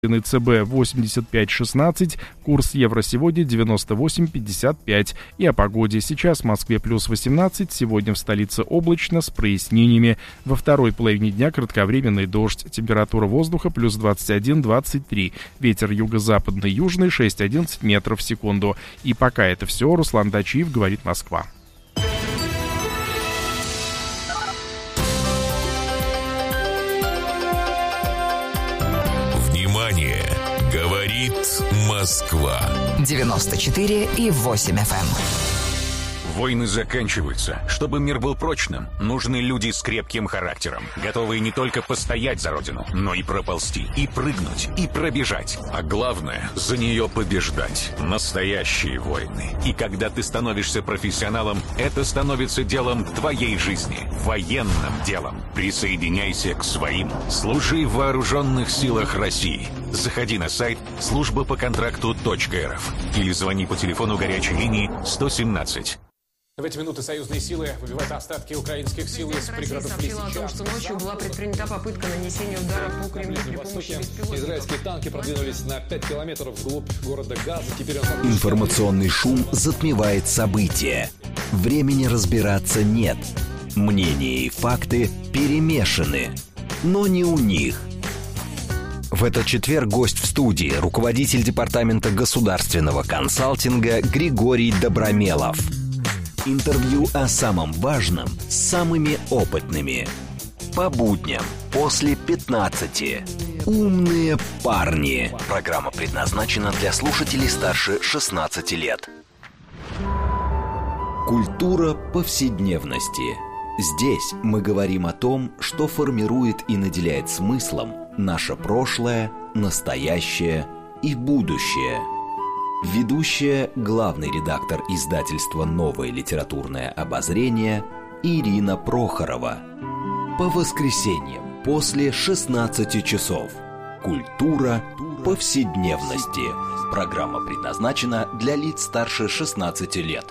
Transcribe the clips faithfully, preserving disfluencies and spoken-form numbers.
ЦБ восемьдесят пять шестнадцать, курс евро сегодня девяносто восемь пятьдесят пять. И о погоде. Сейчас в Москве плюс восемнадцать, сегодня в столице облачно с прояснениями. Во второй половине дня кратковременный дождь, температура воздуха плюс двадцать один двадцать три, ветер юго-западный южный шесть одиннадцать метров в секунду. И пока это все, Руслан Дачиев, говорит Москва. Говорит Москва. девяносто четыре и восемь эф эм. Войны заканчиваются. Чтобы мир был прочным, нужны люди с крепким характером, готовые не только постоять за родину, но и проползти, и прыгнуть, и пробежать. А главное, за нее побеждать. Настоящие войны. И когда ты становишься профессионалом, это становится делом твоей жизни. Военным делом. Присоединяйся к своим. Служи в вооруженных силах России. Заходи на сайт служба по контракту точка эр эф или звони по телефону горячей линии сто семнадцать. В эти минуты союзные силы выбивают остатки украинских сил из пригородов Лисичанска. Сообщила о том, что ночью была предпринята попытка нанесения удара по Кремлю при помощи беспилотников. Израильские танки продвинулись на пять километров вглубь города Газа. Теперь он... Информационный шум затмевает события. Времени разбираться нет. Мнения и факты перемешаны. Но не у них. В этот четверг гость в студии, руководитель департамента государственного консалтинга Григорий Добромелов. Интервью о самом важном с самыми опытными. По будням после пятнадцати. Умные парни. Программа предназначена для слушателей старше шестнадцати лет. Культура повседневности. Здесь мы говорим о том, что формирует и наделяет смыслом наше прошлое, настоящее и будущее. Ведущая, главный редактор издательства «Новое литературное обозрение» Ирина Прохорова. По воскресеньям после шестнадцати часов. Культура повседневности. Программа предназначена для лиц старше шестнадцати лет.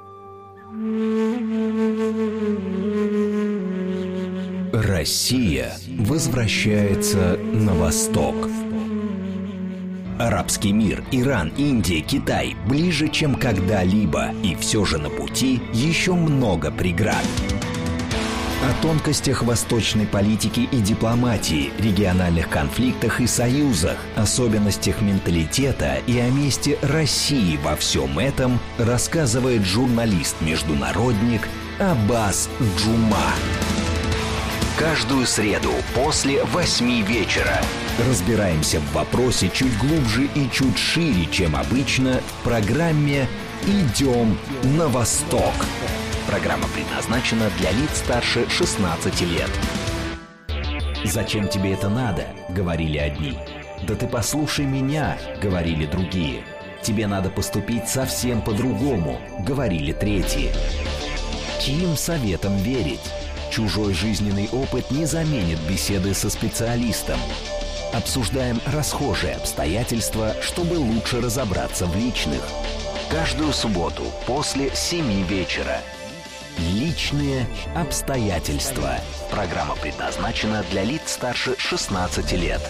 Россия возвращается на восток. Арабский мир, Иран, Индия, Китай ближе, чем когда-либо, и все же на пути еще много преград. О тонкостях восточной политики и дипломатии, региональных конфликтах и союзах, особенностях менталитета и о месте России во всем этом рассказывает журналист-международник Аббас Джума. Каждую среду после восьми вечера разбираемся в вопросе чуть глубже и чуть шире, чем обычно, в программе «Идем на восток». Программа предназначена для лиц старше шестнадцати лет. «Зачем тебе это надо?» — говорили одни. «Да ты послушай меня!» — говорили другие. «Тебе надо поступить совсем по-другому!» — говорили третьи. Чьим советам верить? Чужой жизненный опыт не заменит беседы со специалистом. Обсуждаем расхожие обстоятельства, чтобы лучше разобраться в личных. Каждую субботу после семи вечера. Личные обстоятельства. Программа предназначена для лиц старше шестнадцати лет.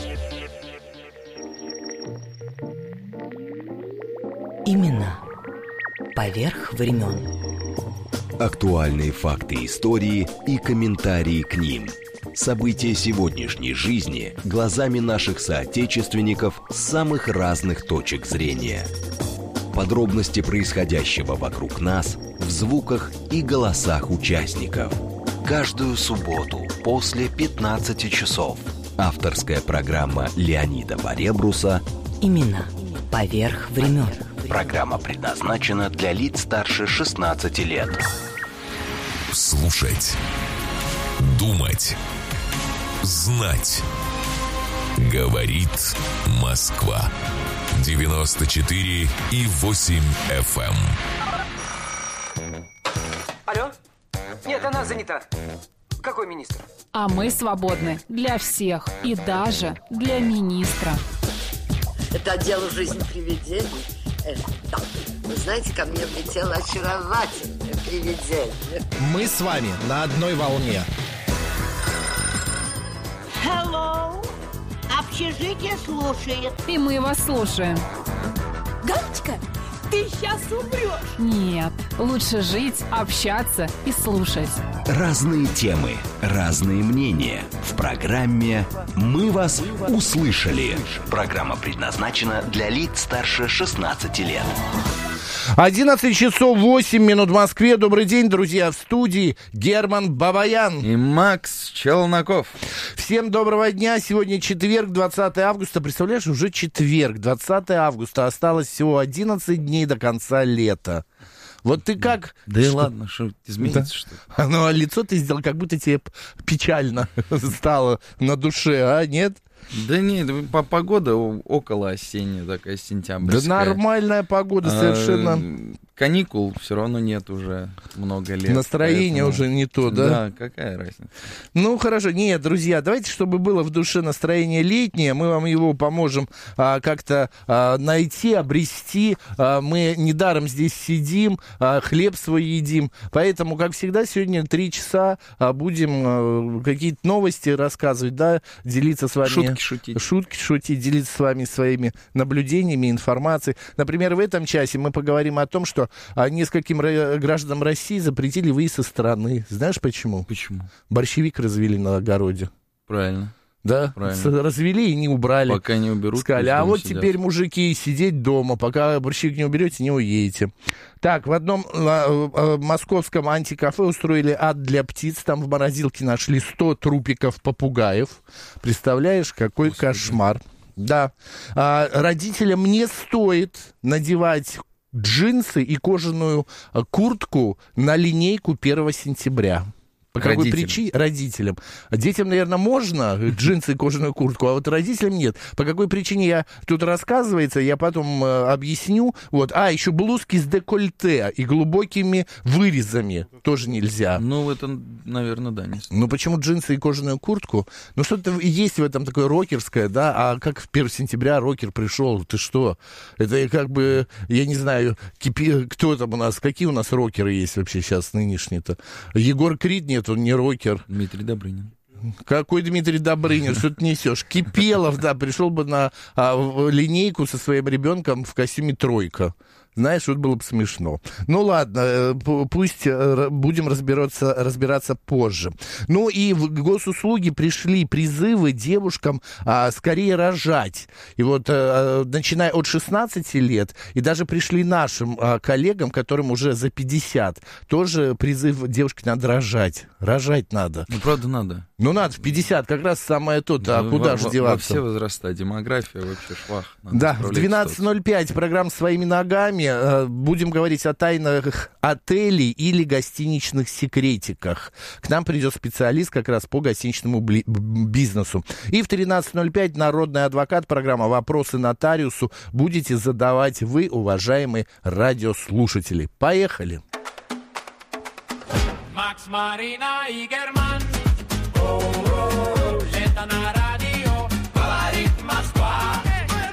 Именно поверх времен. Актуальные факты истории и комментарии к ним. События сегодняшней жизни глазами наших соотечественников с самых разных точек зрения. Подробности происходящего вокруг нас в звуках и голосах участников. Каждую субботу после пятнадцати часов. Авторская программа Леонида Баребруса Именно поверх времен. Программа предназначена для лиц старше шестнадцати лет. Слушать, думать, знать. Говорит Москва. девяносто четыре и восемь эф эм. Алло? Нет, она занята. Какой министр? А мы свободны для всех и даже для министра. Это отдел «Жизнь привидений». Это, вы знаете, ко мне влетело очаровательное привидение. Мы с вами на одной волне. Hello, общежитие слушает. И мы вас слушаем. Галочка, ты сейчас умрешь. Нет, лучше жить, общаться и слушать. Разные темы, разные мнения. В программе «Мы вас услышали». Программа предназначена для лиц старше шестнадцати лет. одиннадцать часов восемь минут в Москве. Добрый день, друзья, в студии Герман Бабаян и Макс Челноков. Всем доброго дня. Сегодня четверг, двадцатое августа. Представляешь, уже четверг, двадцатое августа. Осталось всего одиннадцать дней до конца лета. Вот ты как... Да и ладно, что изменится, да? Что-то. Ну, а лицо ты сделал, как будто тебе печально стало на душе, а нет? Да нет, погода около осенняя, такая сентябрьская. Да нормальная погода совершенно. А, каникул все равно нет уже много лет. Настроение поэтому... уже не то, да? Да, какая разница. Ну, хорошо. Нет, друзья, давайте, чтобы было в душе настроение летнее, мы вам его поможем а, как-то а, найти, обрести. А, мы недаром здесь сидим, а, хлеб свой едим. Поэтому, как всегда, сегодня три часа а, будем а, какие-то новости рассказывать, да, делиться с вами. Шутки шутить. Шутки шутить, делиться с вами своими наблюдениями, информацией. Например, в этом часе мы поговорим о том, что а, нескольким гражданам России запретили выезд со страны. Знаешь почему? Почему? Борщевик развели на огороде. Правильно. Да, правильно. Развели и не убрали. Пока не уберут. Сказали, а вот сидят. Теперь, мужики, сидеть дома. Пока борщевик не уберете, не уедете. Так, в одном а, а, московском антикафе устроили ад для птиц. Там в морозилке нашли сто трупиков попугаев. Представляешь, какой Господи. Кошмар. Да. А, родителям не стоит надевать джинсы и кожаную куртку на линейку первого сентября. По какой родителям. Причине? Родителям. Детям, наверное, можно джинсы и кожаную куртку, а вот родителям нет. По какой причине я тут рассказывается, я потом э, объясню. Вот. А, еще блузки с декольте и глубокими вырезами тоже нельзя. Ну, это, наверное, да. Не ну, почему джинсы и кожаную куртку? Ну, что-то есть в этом такое рокерское, да? А как в первого сентября рокер пришел? Ты что? Это как бы, я не знаю, кипи... кто там у нас, какие у нас рокеры есть вообще сейчас нынешние-то? Егор Крид нет. Он не рокер. Дмитрий Добрынин. Какой Дмитрий Добрынин? Что ты несешь? Кипелов, да, пришел бы на а, линейку со своим ребенком в костюме «тройка». Знаешь, вот было бы смешно. Ну ладно, пусть будем разбираться, разбираться позже. Ну и в госуслуги пришли призывы девушкам а, скорее рожать. И вот а, начиная от шестнадцати лет, и даже пришли нашим а, коллегам, которым уже за пятьдесят, тоже призыв девушке надо рожать. Рожать надо. Ну, правда, надо. Ну, надо в пятьдесят, как раз самое то, а ну, куда же деваться? Во все возраста, демография вообще швах. Да, в двенадцать ноль пять программа «Своими ногами». Будем говорить о тайнах отелей или гостиничных секретиках. К нам придет специалист как раз по гостиничному бли- бизнесу. И в тринадцать ноль пять народный адвокат, программа «Вопросы нотариусу» будете задавать вы, уважаемые радиослушатели. Поехали! Макс, Марина и Герман. О-о-о, лето на радио, говорит Москва.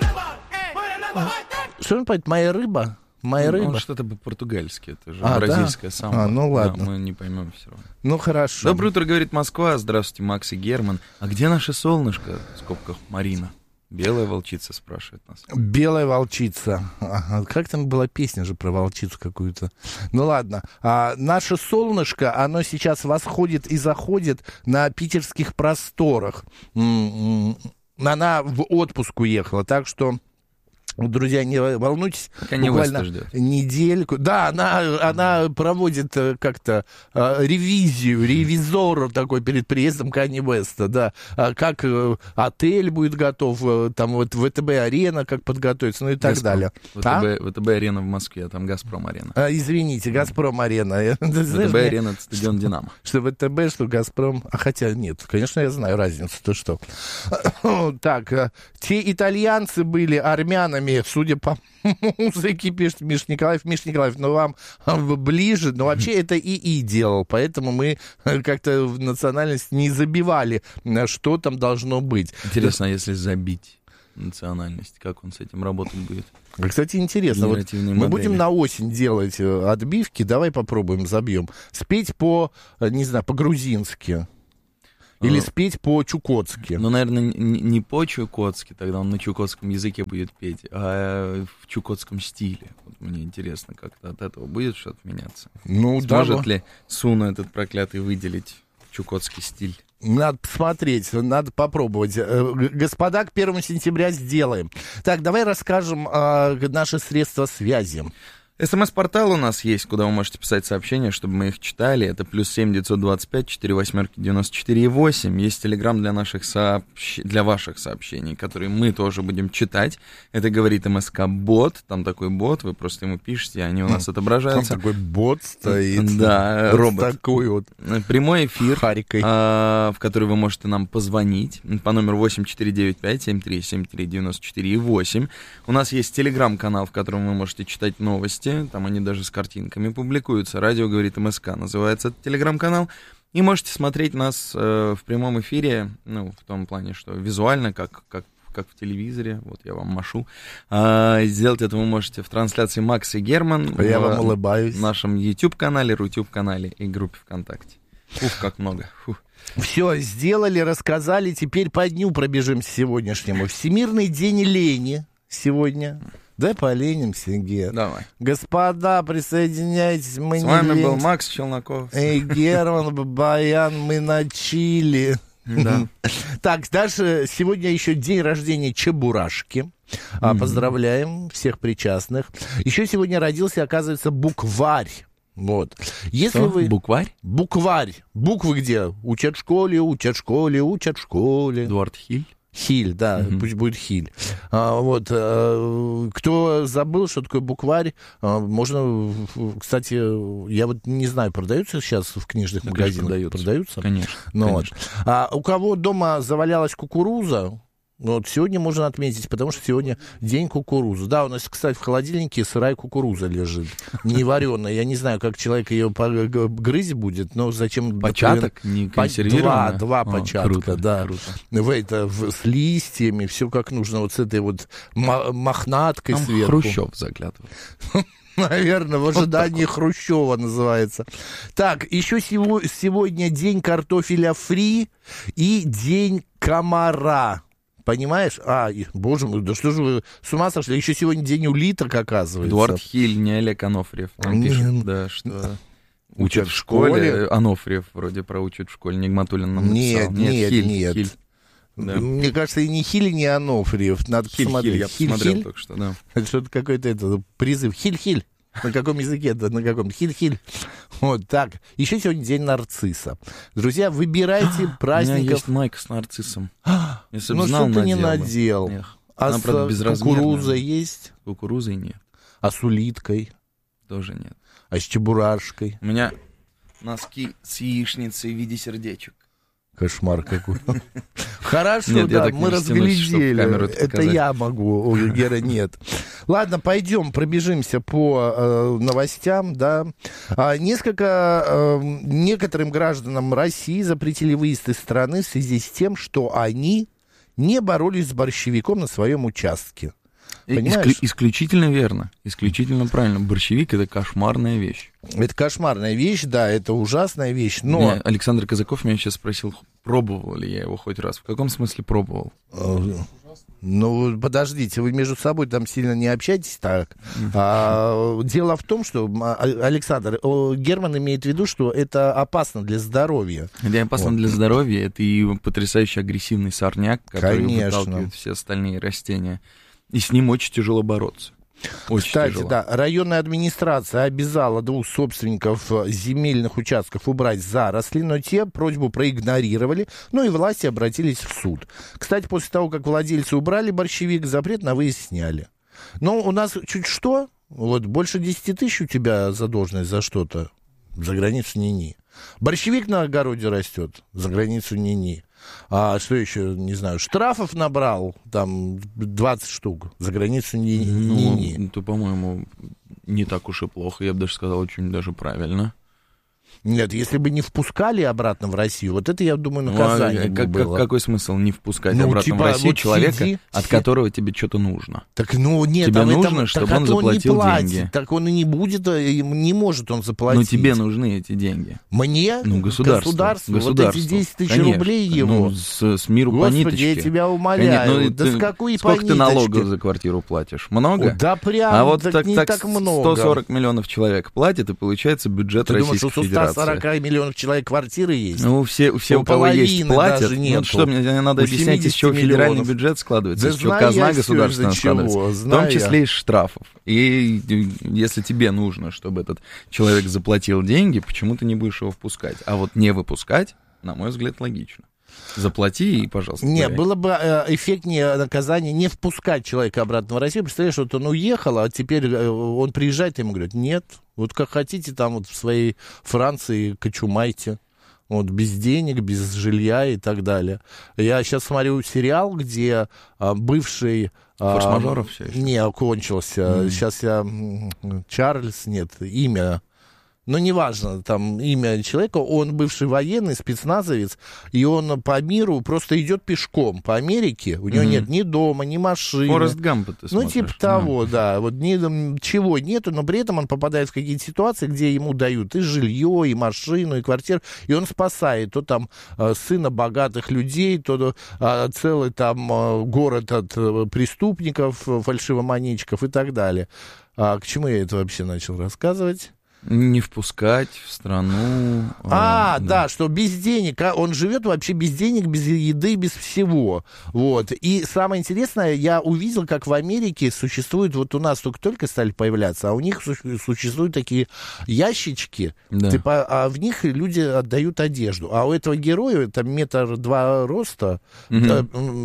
Что он поет? «Моя рыба»? Моя рыба? Ну, что-то по-португальски, это же а, бразильская да? самба. А, ну ладно. Да, мы не поймем все равно. Ну хорошо. Доброе утро, говорит Москва. Здравствуйте, Макс и Герман. А где наше солнышко? В скобках Марина. Белая волчица спрашивает нас. Белая волчица. Ага. Как там была песня же про волчицу какую-то? Ну ладно. А, наше солнышко, оно сейчас восходит и заходит на питерских просторах. М-м-м. Она в отпуск уехала, так что... Друзья, не волнуйтесь, Кanye буквально ждет. недельку. Да, она, она проводит как-то а, ревизию, ревизор такой перед приездом Kanye West, да. А, как а, отель будет готов, там вот ВТБ-арена, как подготовиться, ну и так Газпром. далее. ВТБ, а? ВТБ-арена в Москве, а там Газпром-арена. А, извините, Газпром-арена. ВТБ-арена — это стадион «Динамо». Что ВТБ, что Газпром. А хотя нет, конечно, я знаю разницу, то что. Так, те итальянцы были армянами, судя по музыке, пишет Миш Николаев. Миш Николаев, ну вам ближе, но вообще это ИИ делал, поэтому мы как-то в национальность не забивали, что там должно быть. Интересно, а если забить национальность, как он с этим работать будет? Кстати, интересно, вот мы будем на осень делать отбивки, давай попробуем, забьем. Спеть по, не знаю, по-грузински. Или спеть по-чукотски. Ну, наверное, не, не по-чукотски, тогда он на чукотском языке будет петь, а в чукотском стиле. Вот мне интересно, как-то от этого будет что-то меняться. Ну, Сможет да, ли Суна этот проклятый выделить чукотский стиль? Надо посмотреть, надо попробовать. Господа, к первому сентября сделаем. Так, давай расскажем э, наши средства связи. СМС-портал у нас есть, куда вы можете писать сообщения, чтобы мы их читали. Это плюс семь девятьсот двадцать пять четыре восьмерки девяносто четыре восемь. Есть телеграм для наших сообщ... для ваших сообщений, которые мы тоже будем читать. Это говорит МСК-бот. Там такой бот, вы просто ему пишете, они у нас отображаются. Там такой бот стоит. Да, робот. Такой вот. Прямой эфир, а, в который вы можете нам позвонить по номеру восемь четыре девять пять семь три семь три девяносто четыре восемь. У нас есть телеграм-канал, в котором вы можете читать новости. Там они даже с картинками публикуются. Радио говорит МСК называется этот телеграм-канал. И можете смотреть нас э, в прямом эфире, ну, в том плане, что визуально, как, как, как в телевизоре. Вот я вам машу. А, сделать это вы можете в трансляции Макс и Герман. Я в, вам улыбаюсь. В нашем YouTube-канале, Рутюб-канале и группе ВКонтакте. Ух, как много. Фух. Все, сделали, рассказали. Теперь по дню пробежимся сегодняшнему. Всемирный день лени сегодня. Давай поленимся, Гер. Давай. Господа, присоединяйтесь, мы С не вами ленимся. был Макс Челноков. Эй, Герман, Бабаян, мы на чили. Да. Так, дальше сегодня еще день рождения Чебурашки. Mm-hmm. Поздравляем всех причастных. Еще сегодня родился, оказывается, букварь. Вот. Если Что? вы... Букварь? Букварь. Буквы где? Учат в школе, учат в школе, учат в школе. Эдуард Хиль. Хиль, да, mm-hmm. пусть будет Хиль. А, вот, а, кто забыл, что такое букварь, а, можно, кстати, я вот не знаю, продаются сейчас в книжных да, магазинах? Продаются. Продаются? Конечно. Ну, конечно. Вот. А у кого дома завалялась кукуруза, вот сегодня можно отметить, потому что сегодня день кукурузы. Да, у нас, кстати, в холодильнике сырая кукуруза лежит, не вареная. Я не знаю, как человек ее грызть будет, но зачем... Початок, не консервированная? Два, два О, початка, круто, да. Круто. В это, в, с листьями, все как нужно, вот с этой вот мохнаткой там сверху. Хрущев заглядывает. Наверное, в ожидании вот Хрущева называется. Так, еще сегодня день картофеля фри и день комара. Понимаешь? А, боже мой, да что же вы с ума сошли? Еще сегодня день улиток, оказывается. Эдуард Хиль, не Олег Анофриев. Он пишет, да, что учат в школе. Анофриев вроде проучат в школе. Нигматуллин нам написал. Нет, нет, Хиль, нет. Хиль. Да. Мне кажется, и не Хиль, ни Анофриев. Надо Хиль, посмотреть. Хиль, я Хиль, посмотрел Хиль? только что, да. Это что-то какой-то это, призыв. Хиль-Хиль. На каком языке это? На каком? Хиль-хиль. Вот так. Еще сегодня день нарцисса. Друзья, выбирайте праздников. У меня есть майка с нарциссом. Если ну, что ты не надел. Эх. А Она, с правда, кукурузой есть? Кукурузой нет. А с улиткой? Тоже нет. А с чебурашкой? У меня носки с яичницей в виде сердечек. Кошмар какой. Хорошо, нет, да, мы разглядели. Это, это я могу, у Гера нет. Ладно, пойдем, пробежимся по э, новостям, да. А, несколько, э, некоторым гражданам России запретили выезд из страны в связи с тем, что они не боролись с борщевиком на своем участке. Исклю, исключительно верно, исключительно правильно. Борщевик — это кошмарная вещь. Это кошмарная вещь, да, это ужасная вещь, но... Меня Александр Казаков меня сейчас спросил, пробовал ли я его хоть раз. В каком смысле пробовал? Ну, подождите, вы между собой там сильно не общаетесь так. А, дело в том, что, Александр, Герман имеет в виду, что это опасно для здоровья. Это опасно вот. Для здоровья, это и потрясающе агрессивный сорняк, который Конечно. Выталкивает все остальные растения. И с ним очень тяжело бороться. Очень Кстати, тяжело. да, районная администрация обязала двух собственников земельных участков убрать заросли, но те просьбу проигнорировали, ну и власти обратились в суд. Кстати, после того, как владельцы убрали борщевик, запрет на выезд сняли. Но у нас чуть что, вот больше десяти тысяч у тебя задолженность за что-то, за границу ни-ни. Борщевик на огороде растет, за границу ни-ни. А что еще, не знаю, штрафов набрал, там, двадцать штук, за границу ни, ну, ни, ни. Это, по-моему, не так уж и плохо, я бы даже сказал, очень даже правильно. Нет, если бы не впускали обратно в Россию, вот это, я думаю, наказание ну, а, бы как, было. Какой смысл не впускать ну, обратно типа, в Россию вот человека, сиди, от сиди. которого тебе что-то нужно? Так, ну, нет, тебе а нужно, этом, чтобы так, он а заплатил не платит, деньги. Так он и не будет, не может он заплатить. Но тебе нужны эти деньги. Мне? Ну, государству. Государству. Государству. Вот эти десять тысяч Конечно. рублей его. Ну, с, с миру Господи, по ниточке. я тебя умоляю. Конечно. Ну, да ты, с какой сколько по ты ниточке? налогов за квартиру платишь? Много? Да прям, а вот так, так, не так так много. сто сорок миллионов человек платит, и получается бюджет ты Российской думаешь, что у Федерации. ста сорока миллионов человек квартиры есть? Ну, все, все у у кого есть, платят. Даже нету. Ну, что, мне, мне надо у объяснять, из чего федеральный миллионов. бюджет складывается, Да из чего знаю казна я государственная всё, из-за складывается. чего, В знаю том числе я. из штрафов. И если тебе нужно, чтобы этот человек заплатил деньги, почему ты не будешь его впускать? А вот не выпускать, на мой взгляд, логично. Заплати и, пожалуйста. Не, гуляй. было бы э, эффектнее наказание не впускать человека обратно в Россию. Представляешь, вот он уехал, а теперь э, он приезжает, и ему говорят, нет, вот как хотите, там вот в своей Франции кочумайте. Вот, без денег, без жилья и так далее. Я сейчас смотрю сериал, где а, бывший... А, Форс-мажоров все еще? Не, кончился. Mm. Сейчас я... Чарльз, нет, имя... Ну, неважно, там, имя человека, он бывший военный, спецназовец, и он по миру просто идет пешком по Америке, у него mm-hmm. нет ни дома, ни машины. Форест Гампа ты Ну, смотришь, типа да. того, да, вот ни, чего нету, но при этом он попадает в какие-то ситуации, где ему дают и жилье, и машину, и квартиру, и он спасает то там сына богатых людей, то а, целый там город от преступников, фальшивомонетчиков и так далее. А к чему я это вообще начал рассказывать? Не впускать в страну. А, э, да. да, что без денег, а он живет вообще без денег, без еды, без всего. Вот. И самое интересное, я увидел, как в Америке существует, вот у нас только-только стали появляться, а у них существуют такие ящички, да. типа, а в них люди отдают одежду. А у этого героя там метр два роста, угу. э,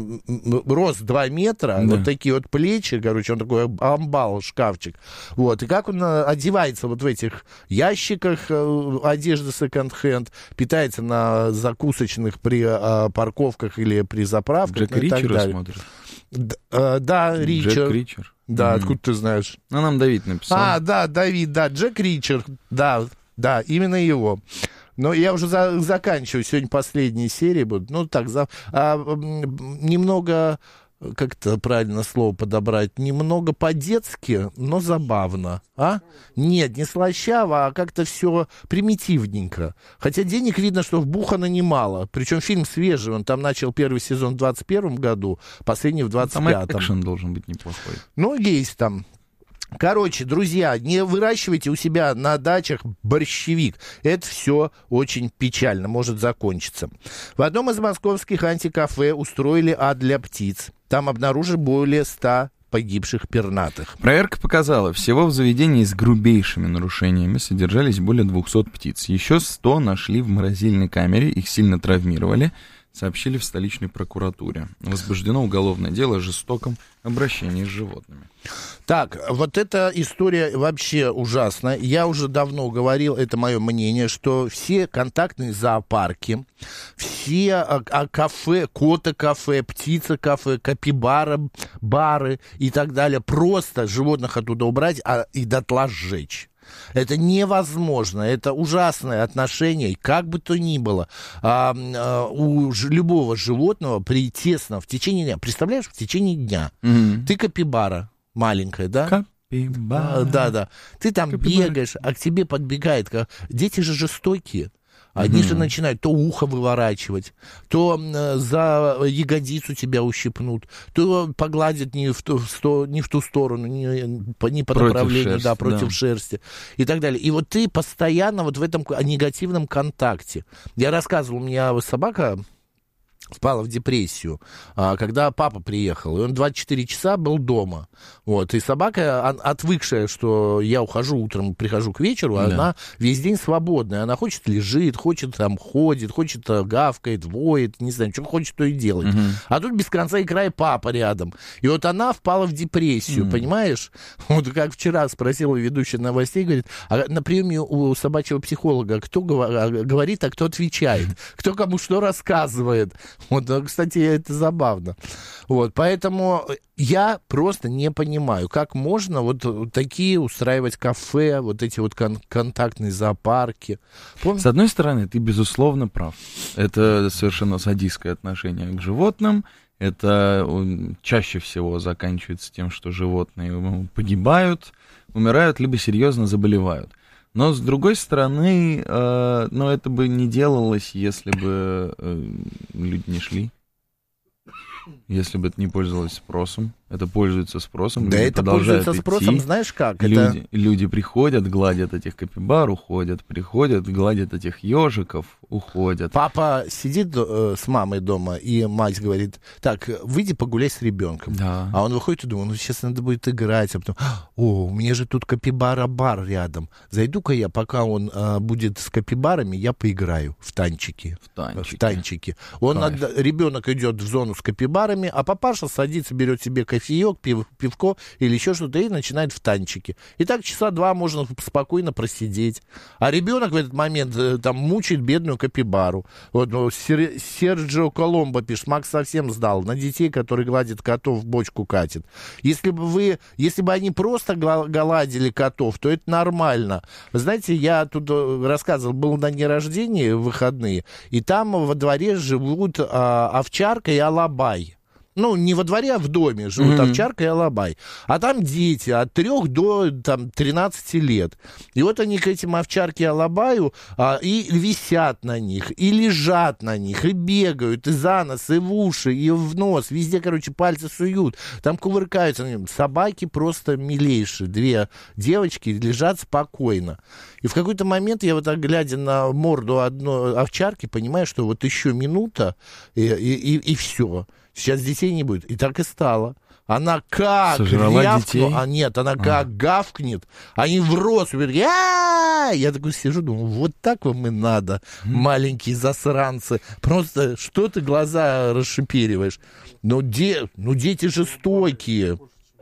рост два метра, да. вот такие вот плечи, короче, он такой амбал, шкафчик. Вот. И как он одевается вот в этих ящиках э, одежды секонд-хенд, питается на закусочных при э, парковках или при заправках. Джек Ричера смотрит. Д- э, да, Ричер. Джек Ричер. Да, mm-hmm. откуда ты знаешь? Ну, нам Давид написал. А, да, Давид, да, Джек Ричер, да, да, именно его. Но я уже за, заканчиваю, сегодня последние серии будут. Ну, так, за, а, немного... как это правильно слово подобрать, немного по-детски, но забавно, а? Нет, не слащаво, а как-то все примитивненько. Хотя денег видно, что вбухано немало. Причем фильм свежий, он там начал первый сезон в двадцать первом году, последний в двадцать пятом. Там экшен должен быть неплохой. Ну, есть там. Короче, друзья, не выращивайте у себя на дачах борщевик. Это все очень печально, может закончиться. В одном из московских антикафе устроили ад для птиц. Там обнаружили более ста погибших пернатых. Проверка показала, всего в заведении с грубейшими нарушениями содержались более двухсот птиц. Еще сто нашли в морозильной камере, их сильно травмировали, сообщили в столичной прокуратуре. Возбуждено уголовное дело о жестоком обращении с животными. Так, вот эта история вообще ужасна. Я уже давно говорил, это мое мнение, что все контактные зоопарки, все а, а, кафе, кота-кафе, птица-кафе, капибара, бары и так далее, просто животных оттуда убрать а, и дотла сжечь. Это невозможно, это ужасное отношение, как бы то ни было. А, а, у ж, любого животного при тесно в течение дня, представляешь, в течение дня, mm-hmm. ты капибара маленькая, да? Капибара. А, да, да. Ты там капибара. Бегаешь, а к тебе подбегает. Дети же жестокие. Они mm-hmm. же начинают то ухо выворачивать, то э, за ягодицу тебя ущипнут, то погладят не в ту, сто, не в ту сторону, не по, не по против направлению, шерсти, да, против да. шерсти и так далее. И вот ты постоянно вот в этом негативном контакте. Я рассказывал, у меня собака впала в депрессию, когда папа приехал, и он двадцать четыре часа был дома. Вот, и собака, отвыкшая, что я ухожу утром, прихожу к вечеру, да. Она весь день свободная. Она хочет лежит, хочет там ходит, хочет гавкает, воет, не знаю, что хочет, то и делает. Угу. А тут без конца и края папа рядом. И вот она впала в депрессию, угу. понимаешь? Вот как вчера спросила ведущая новостей, говорит, а на приеме у собачьего психолога кто говорит, а кто отвечает? Кто кому что рассказывает? Вот, кстати, это забавно. Вот, поэтому я просто не понимаю, как можно вот такие устраивать кафе, вот эти вот кон- контактные зоопарки. Пом... С одной стороны, ты, безусловно, прав. Это совершенно садистское отношение к животным. Это чаще всего заканчивается тем, что животные погибают, умирают, либо серьезно заболевают. Но, с другой стороны, э, ну, это бы не делалось, если бы э, люди не шли. Если бы это не пользовалось спросом. Это пользуется спросом. Да, это пользуется спросом, идти. Знаешь как? Люди, это... люди приходят, гладят этих капибар, уходят. Приходят, гладят этих ежиков, уходят. Папа сидит э, с мамой дома, и мать говорит: так, выйди погуляй с ребенком. Да. А он выходит и думает: ну, сейчас надо будет играть. А потом: о, у меня же тут капибара-бар рядом. Зайду-ка я, пока он э, будет с капибарами, я поиграю в танчики. В танчики. В танчики. Он от... Ребенок идет в зону с капибарами, а папаша садится, берет себе кофеек, пив, пивко или еще что-то и начинает в танчики. И так часа два можно спокойно просидеть. А ребенок в этот момент э, там мучает бедную капибару. Вот, ну, Сер... Серджио Коломбо пишет: Макс совсем сдал. На детей, которые гладят котов, в бочку катит. Если бы вы, если бы они просто гладили котов, то это нормально. Вы знаете, я тут рассказывал, был на дне рождения в выходные, и там во дворе живут а, овчарка и алабай. Ну, не во дворе, а в доме живут mm-hmm. овчарка и алабай. А там дети от трех до там, тринадцати лет. И вот они к этим овчарке и алабаю а, и висят на них, и лежат на них, и бегают, и за нос, и в уши, и в нос. Везде, короче, пальцы суют. Там кувыркаются. Собаки просто милейшие. Две девочки лежат спокойно. И в какой-то момент я вот так, глядя на морду одной овчарки, понимаю, что вот еще минута, и, и, и, и все. Сейчас детей не будет. И так и стало. Она как гавкнет, а нет, она как а. гавкнет, они в рост, я такой сижу, думаю, вот так вам и надо, маленькие засранцы. Просто что ты глаза расшипериваешь? Ну, де, ну дети жестокие.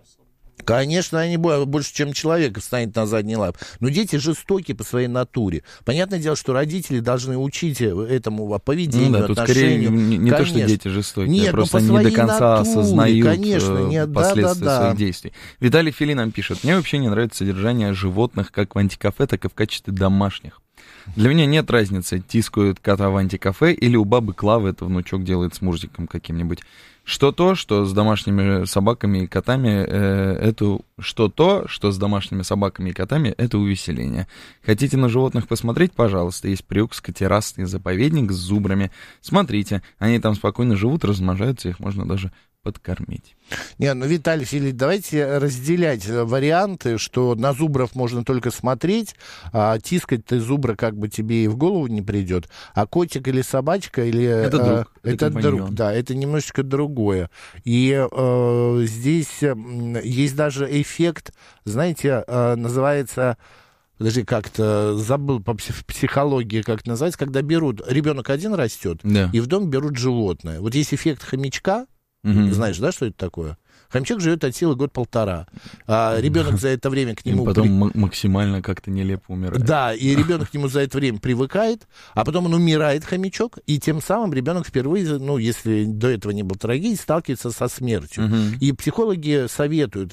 Конечно, они больше, чем человек, встанет на задний лап. Но дети жестокие по своей натуре. Понятное дело, что родители должны учить этому поведению, ну да, отношению. Тут скорее не, не то, что дети жестокие, Нет, а просто они не до конца натуре, осознают конечно, нет, последствия да, да, своих да. действий. Виталий Фили нам пишет: мне вообще не нравится содержание животных как в антикафе, так и в качестве домашних. Для меня нет разницы, тискают кота в антикафе или у бабы Клавы это внучок делает с мурзиком каким-нибудь. Что то, что с домашними собаками и котами, э, это, что то, что с домашними собаками и котами, это увеселение. Хотите на животных посмотреть? Пожалуйста, есть Приукский террасный заповедник с зубрами. Смотрите, они там спокойно живут, размножаются, их можно даже подкормить. Не, ну, Виталий Филипп, давайте разделять варианты, что на зубров можно только смотреть, а тискать ты зубра как бы тебе и в голову не придет, а котик или собачка, или... Это друг, э, это, это друг, да, это немножечко другое. И э, здесь есть даже эффект, знаете, э, называется... Подожди, как-то забыл по психологии, как это называется, когда берут, ребенок один растет, да. и в дом берут животное. Вот есть эффект хомячка. Угу. Знаешь, да, что это такое? Хомячок живет от силы год-полтора. А ребенок за это время к нему... И потом при... максимально как-то нелепо умирает. Да, и ребенок к нему за это время привыкает, а потом он умирает, хомячок, и тем самым ребенок впервые, ну, если до этого не было трагедии, сталкивается со смертью. Угу. И психологи советуют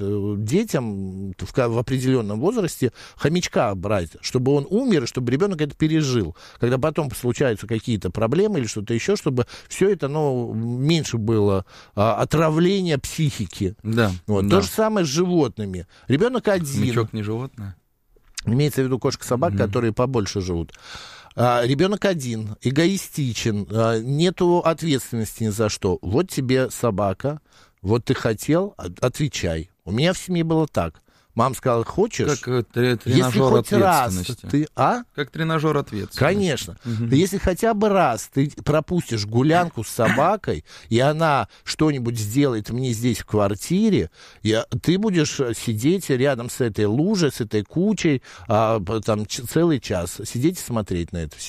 детям в, в определенном возрасте хомячка брать, чтобы он умер, чтобы ребенок это пережил. Когда потом случаются какие-то проблемы или что-то еще, чтобы все это, ну, меньше было а, отравления психики. Да, вот. да. То же самое с животными. Ребенок один. Хомячок не животное? Имеется в виду кошка-собак, угу. которые побольше живут. А, ребенок один, эгоистичен, а, нету ответственности ни за что. Вот тебе собака, вот ты хотел, отвечай. У меня в семье было так. Мама сказала, хочешь? Как тренажер если хоть ответственности. Раз ты, а? Как тренажер ответственности. Конечно. Угу. Если хотя бы раз ты пропустишь гулянку с собакой, и она что-нибудь сделает мне здесь в квартире, я, ты будешь сидеть рядом с этой лужей, с этой кучей, а, там целый час, сидеть и смотреть на это все.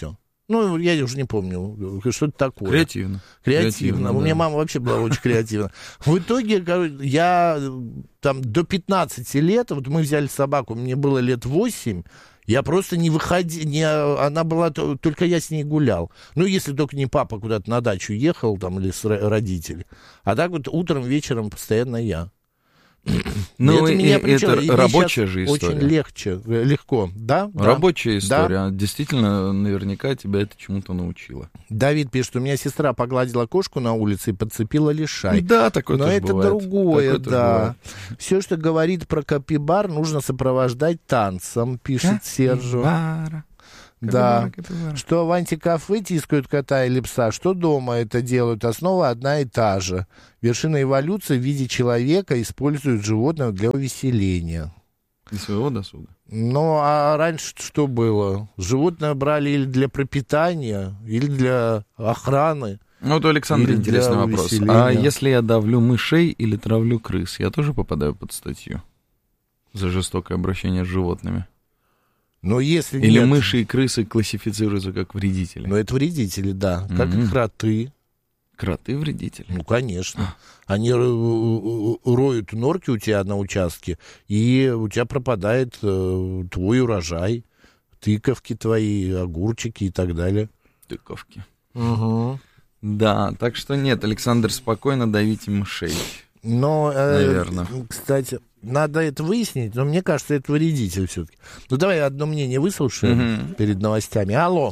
Ну, я уже не помню, что-то такое. Креативно. Креативно. Креативно, У да. меня мама вообще была очень креативна. В итоге я там до пятнадцати лет, вот мы взяли собаку, мне было лет восемь, я просто не выходил, не, она была, только я с ней гулял. Ну, если только не папа куда-то на дачу ехал, там, или с родители. А так вот утром, вечером постоянно я. Ну, это и, меня и причем, это рабочая же история. Очень легче, легко, да? Рабочая да, история. да. Действительно, наверняка тебя это чему-то научило. Давид пишет, у меня сестра погладила кошку на улице и подцепила лишай. Да, такое Но тоже это бывает. другое, Такое да. Все, что говорит про капибар, нужно сопровождать танцем, пишет Сержу. Капибара. Да, Капибара, капибара. Что в антикафе тискают кота или пса, что дома это делают, основа одна и та же. Вершина эволюции в виде человека используют животных для увеселения. Для своего досуга. Ну, а раньше что было? Животное брали или для пропитания, или для охраны. Ну, вот у Александра или интересный для вопрос. увеселения. А если я давлю мышей или травлю крыс, я тоже попадаю под статью за жестокое обращение с животными? Но если Или нет... мыши и крысы классифицируются как вредители? Ну, это вредители, да. Как Mm-hmm. и кроты. Кроты вредители? Ну, конечно. Они роют норки у тебя на участке, и у тебя пропадает э, твой урожай, тыковки твои, огурчики и так далее. Тыковки. Угу. Да, так что нет, Александр, спокойно давите мышей. Но, э, наверное. Кстати, надо это выяснить, но мне кажется, это вредитель все-таки. Ну, давай одно мнение выслушаем Mm-hmm. перед новостями. Алло.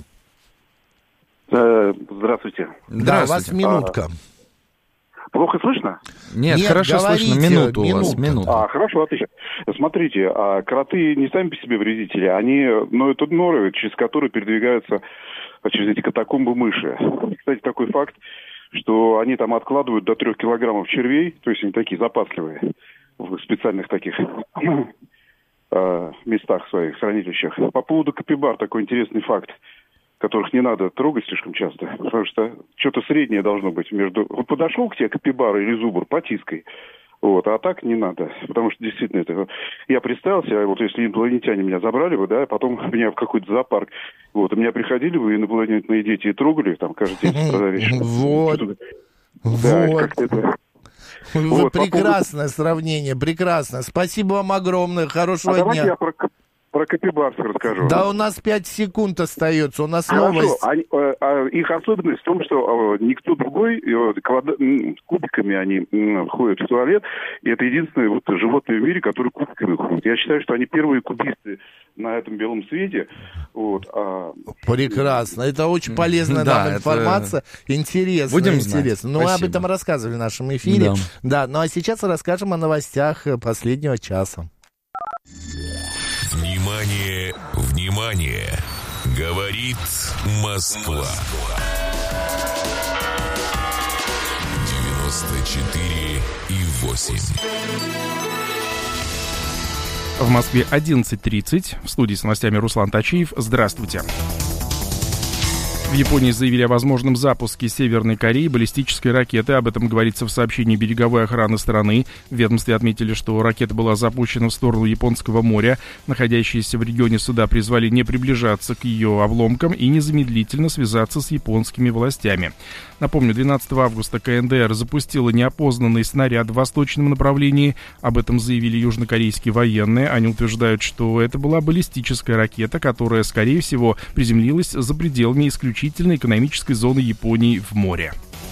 Здравствуйте. Да, у вас минутка. А, плохо слышно? Нет, Нет, хорошо говорите, слышно. Минуту у вас, минуту. минуту. А, хорошо, отлично. Смотрите, а кроты не сами по себе вредители, они, ну, это норы, через которые передвигаются через эти катакомбы мыши. Кстати, такой факт, что они там откладывают до трех килограммов червей, то есть они такие запасливые в специальных таких э, местах своих, хранилищах. По поводу капибар такой интересный факт, которых не надо трогать слишком часто, потому что что-то среднее должно быть между... Вот подошел к тебе капибар или зубр, потискай. Вот, а так не надо, потому что действительно это... Я представил себе, вот если инопланетяне меня забрали бы, да, потом меня в какой-то зоопарк, вот, у меня приходили бы инопланетные дети и трогали, там, каждый день с утра вечера. Вот. Да, Вот. как-то это... Вы Вот, по прекрасное сравнение, прекрасно. Спасибо вам огромное, хорошего А давайте дня. я про, кап- про капибарс расскажу. Да у нас пять секунд остается, у нас Хорошо. новость. Они, э, а, их особенность в том, что э, никто другой, э, квадра- м, кубиками они м, ходят в туалет, и это единственное вот, животное в мире, которое кубиками ходит. Я считаю, что они первые кубисты на этом белом свете. Вот, а... Прекрасно. Это очень полезная Да, нам это- информация. Интересно, Будем знать. интересно. Ну, мы об Спасибо. этом рассказывали в нашем эфире. Да. Да, ну а сейчас расскажем о новостях э, последнего часа. Внимание, внимание! Говорит Москва. девяносто четыре и восемь. В Москве одиннадцать тридцать. В студии с новостями Руслан Тачиев. Здравствуйте. В Японии заявили о возможном запуске Северной Кореи баллистической ракеты. Об этом говорится в сообщении береговой охраны страны. В ведомстве отметили, что ракета была запущена в сторону Японского моря. Находящиеся в регионе суда призвали не приближаться к ее обломкам и незамедлительно связаться с японскими властями. Напомню, двенадцатого августа КНДР запустила неопознанный снаряд в восточном направлении. Об этом заявили южнокорейские военные. Они утверждают, что это была баллистическая ракета, которая, скорее всего, приземлилась за пределами исключительной экономической зоны Японии в море.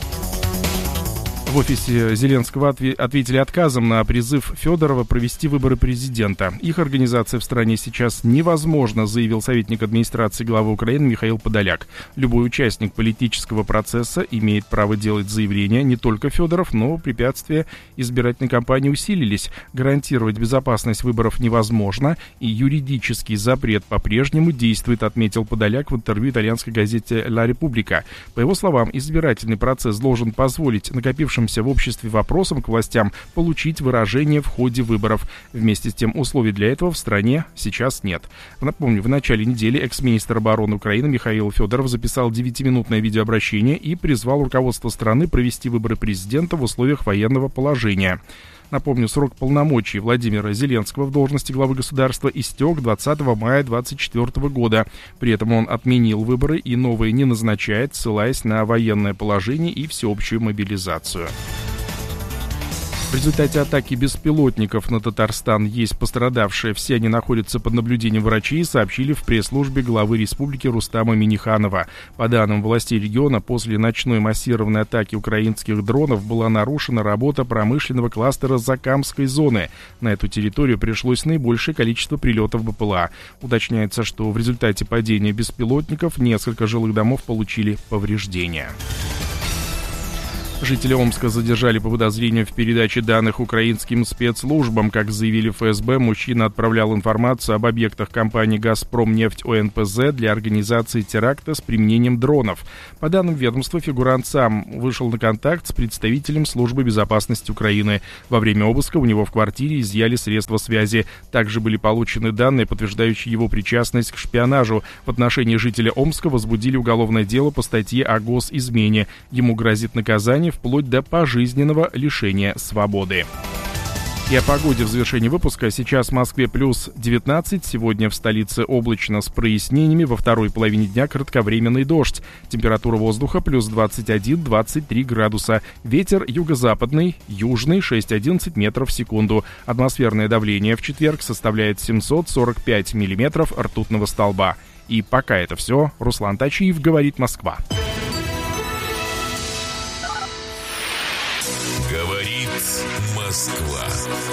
В офисе Зеленского ответили отказом на призыв Федорова провести выборы президента. Их организация в стране сейчас невозможна, заявил советник администрации главы Украины Михаил Подоляк. Любой участник политического процесса имеет право делать заявления, не только Федоров, но препятствия избирательной кампании усилились. Гарантировать безопасность выборов невозможно, и юридический запрет по-прежнему действует, отметил Подоляк в интервью итальянской газете «Ла Република». По его словам, избирательный процесс должен позволить накопившим в обществе вопросам к властям получить выражение в ходе выборов. Вместе с тем, условий для этого в стране сейчас нет. Напомню, в начале недели экс-министр обороны Украины Михаил Федоров записал девятиминутное видеообращение и призвал руководство страны провести выборы президента в условиях военного положения. Напомню, срок полномочий Владимира Зеленского в должности главы государства истек двадцатого мая две тысячи двадцать четвёртого года. При этом он отменил выборы и новые не назначает, ссылаясь на военное положение и всеобщую мобилизацию. В результате атаки беспилотников на Татарстан есть пострадавшие. Все они находятся под наблюдением врачей, сообщили в пресс-службе главы республики Рустама Минниханова. По данным властей региона, после ночной массированной атаки украинских дронов была нарушена работа промышленного кластера Закамской зоны. На эту территорию пришлось наибольшее количество прилетов БПЛА. Уточняется, что в результате падения беспилотников несколько жилых домов получили повреждения. Жители Омска задержали по подозрению в передаче данных украинским спецслужбам. Как заявили эф эс бэ, мужчина отправлял информацию об объектах компании «Газпромнефть» О Н П З для организации теракта с применением дронов. По данным ведомства, фигурант сам вышел на контакт с представителем службы безопасности Украины. Во время обыска у него в квартире изъяли средства связи. Также были получены данные, подтверждающие его причастность к шпионажу. В отношении жителя Омска возбудили уголовное дело по статье о госизмене. Ему грозит наказание вплоть до пожизненного лишения свободы. И о погоде в завершении выпуска. Сейчас в Москве плюс девятнадцать, сегодня в столице облачно с прояснениями, во второй половине дня кратковременный дождь. Температура воздуха плюс двадцать один - двадцать три градуса. Ветер юго-западный, южный шесть-одиннадцать метров в секунду. Атмосферное давление в четверг составляет семьсот сорок пять миллиметров ртутного столба. И пока это все. Руслан Тачиев, говорит Москва. Говорит Москва.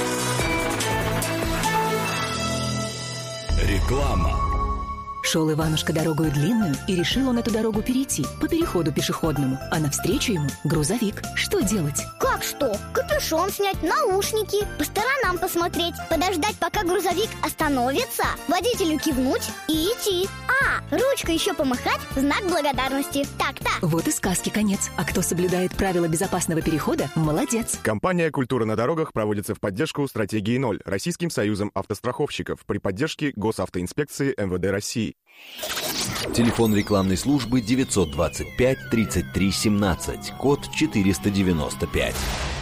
Реклама. Шел Иванушка дорогою длинную, и решил он эту дорогу перейти по переходу пешеходному, а навстречу ему грузовик. Что делать? Как что? Капюшон снять, наушники, по сторонам посмотреть, подождать, пока грузовик остановится, водителю кивнуть и идти. А, ручкой еще помахать, знак благодарности. Так-то. Вот и сказки конец. А кто соблюдает правила безопасного перехода, молодец. Компания «Культура на дорогах» проводится в поддержку стратегии ноль Российским союзом автостраховщиков при поддержке Госавтоинспекции Эм Вэ Дэ России. Телефон рекламной службы девятьсот двадцать пять тридцать три семнадцать, код четыреста девяносто пять.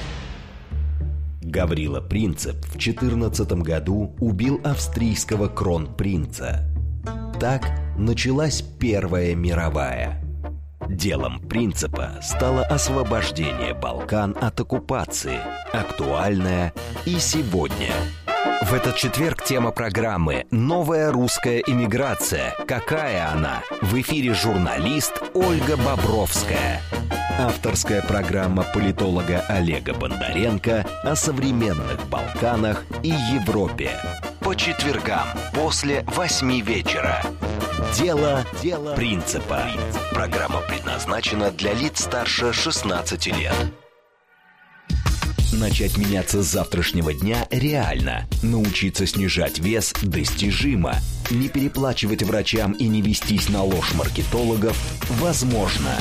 Гаврила Принцип в четырнадцатом году убил австрийского кронпринца. Так началась Первая мировая. Делом Принципа стало освобождение Балкан от оккупации, актуальное и сегодня. В этот четверг тема программы «Новая русская эмиграция. Какая она?» В эфире журналист Ольга Бобровская. Авторская программа политолога Олега Бондаренко о современных Балканах и Европе. По четвергам после восьми вечера. Дело, Дело Принципа. Программа предназначена для лиц старше шестнадцати лет. Начать меняться с завтрашнего дня реально. Научиться снижать вес достижимо. Не переплачивать врачам и не вестись на ложь маркетологов возможно.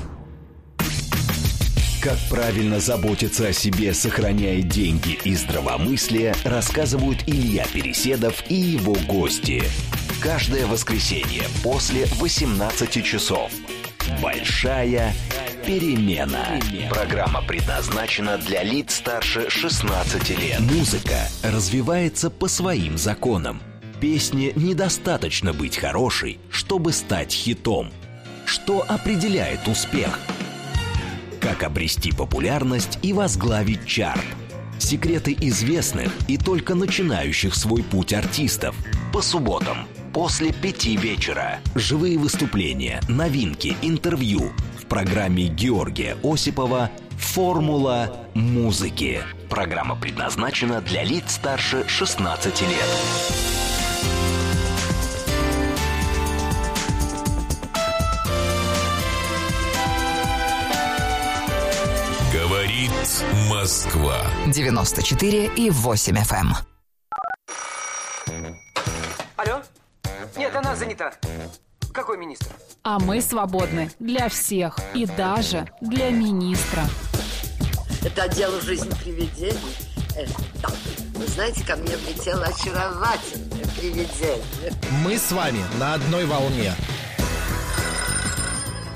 Как правильно заботиться о себе, сохраняя деньги и здравомыслие, рассказывают Илья Переседов и его гости. Каждое воскресенье после восемнадцати часов. Большая перемена. Программа предназначена для лиц старше шестнадцати лет. Музыка развивается по своим законам. Песне недостаточно быть хорошей, чтобы стать хитом. Что определяет успех? Как обрести популярность и возглавить чарт? Секреты известных и только начинающих свой путь артистов. По субботам после пяти вечера. Живые выступления, новинки, интервью. В программе Георгия Осипова «Формула музыки». Программа предназначена для лиц старше шестнадцати лет. Говорит Москва. девяносто четыре и восемь эф эм. Алло? Нет, она занята. Какой министр? А мы свободны для всех и даже для министра. Это дело жизни привидений. Э, да. Вы знаете, ко мне влетело очаровательное привидение. Мы с вами на одной волне.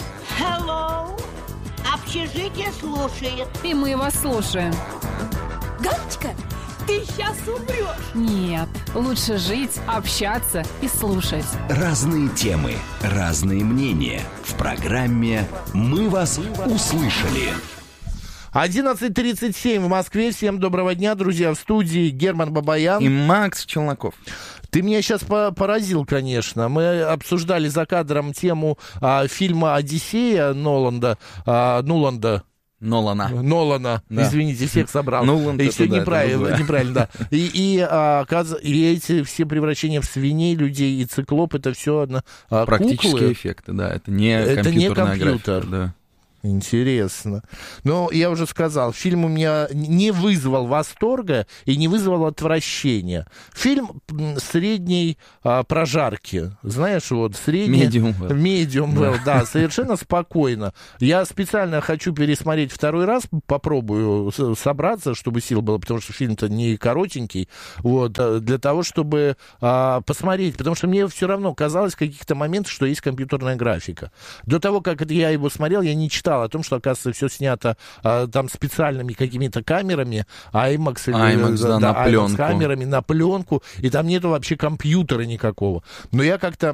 Hello. Общежитие слушает. И мы вас слушаем. Галочка, ты сейчас умрешь. Нет, лучше жить, общаться и слушать. Разные темы, разные мнения. В программе «Мы вас услышали». одиннадцать тридцать семь в Москве. Всем доброго дня, друзья. В студии Герман Бабаян и Макс Челноков. Ты меня сейчас поразил, конечно. Мы обсуждали за кадром тему а, фильма «Одиссея» Ноланда, а, Нуланда. Нолана. Нолана, да. Извините, всех собрал. Ноланд и все да, неправильно, неправильно, да. И, и, а, и эти все превращения в свиней, людей и циклоп, это все а, практические куклы. эффекты, да. Это не это компьютерная не компьютер. Графика, да. Интересно. Но я уже сказал, фильм у меня не вызвал восторга и не вызвал отвращения. Фильм средней а, прожарки. Знаешь, вот средний... Medium well. Medium well, да, совершенно спокойно. Я специально хочу пересмотреть второй раз, попробую собраться, чтобы сил было, потому что фильм-то не коротенький, вот, для того, чтобы а, посмотреть, потому что мне все равно казалось в каких-то моментах, что есть компьютерная графика. До того, как я его смотрел, я не читал о том, что, оказывается, все снято а, там специальными какими-то камерами, IMAX, IMAX или, да, да, на IMAX пленку. камерами на пленку, и там нету вообще компьютера никакого. Но я как-то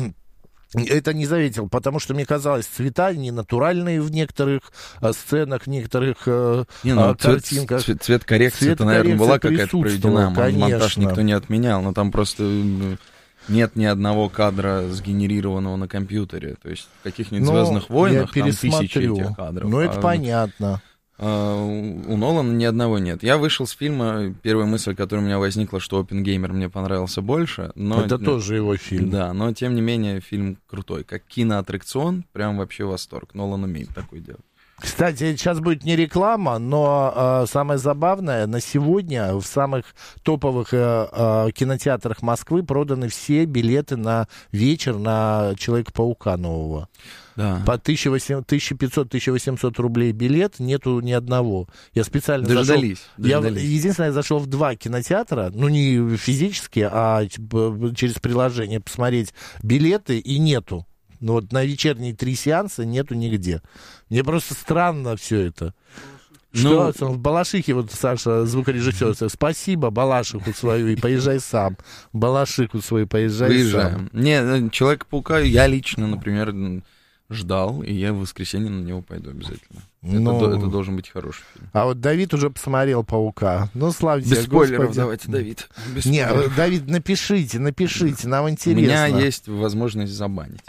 это не заметил, потому что мне казалось, цвета не натуральные в некоторых а, сценах, в некоторых а, не, ну, а, картинках. Цвет, цвет коррекции, это, наверное, была какая-то проведена, конечно. Монтаж никто не отменял, но там просто... Нет ни одного кадра сгенерированного на компьютере. То есть в каких-нибудь ну, «Звездных войнах» там тысячи этих кадров. Ну, это а, понятно. А, у Нолана ни одного нет. Я вышел с фильма, первая мысль, которая у меня возникла, что «Оппенгеймер» мне понравился больше. Но, это тоже его фильм. Да, но тем не менее фильм крутой. Как киноаттракцион, прям вообще восторг. Нолан умеет такое делать. Кстати, сейчас будет не реклама, но э, самое забавное, на сегодня в самых топовых э, э, кинотеатрах Москвы проданы все билеты на вечер на Человека-паука нового. Да. По тысяча пятьсот - тысяча восемьсот рублей билет, нету ни одного. Я специально дождались, зашел... дождались. Я, единственное, я зашел в два кинотеатра, ну не физически, а через приложение посмотреть билеты, и нету. Ну вот на вечерние три сеанса нету нигде. Мне просто странно все это. Что ну, в Балашихе, вот Саша, звукорежиссер, спасибо Балашиху свою и поезжай сам. Балашиху свою поезжай Выезжаем. сам. Не, Человека-паука я лично, например, ждал, и я в воскресенье на него пойду обязательно. Ну, это, это должен быть хороший фильм. А вот Давид уже посмотрел «Паука». Ну, слава тебе, без спойлеров Господи. Давайте, Давид. Без Не, спойлеров. Давид, напишите, напишите, нам интересно. У меня есть возможность забанить.